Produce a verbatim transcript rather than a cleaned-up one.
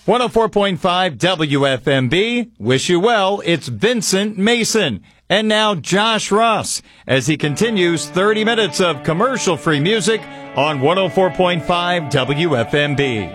one oh four point five W F M B. Wish you well. It's Vincent Mason. And now Josh Ross as he continues thirty minutes of commercial-free music on one oh four point five W F M B.